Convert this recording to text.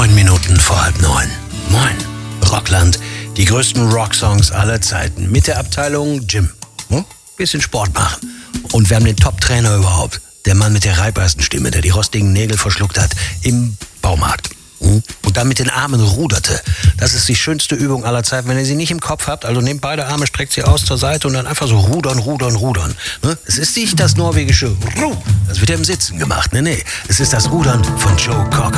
9 Minuten vor 8:30. Moin, Rockland, die größten Rocksongs aller Zeiten. Mit der Abteilung Gym. Bisschen Sport machen. Und wir haben den Top-Trainer überhaupt. Der Mann mit der Reibeisenstimme, der die rostigen Nägel verschluckt hat im Baumarkt. Und dann mit den Armen ruderte. Das ist die schönste Übung aller Zeiten. Wenn ihr sie nicht im Kopf habt, also nehmt beide Arme, streckt sie aus zur Seite und dann einfach so rudern. Es ist nicht das norwegische Ru, das wird ja im Sitzen gemacht. Nee, es ist das Rudern von Joe Cocker.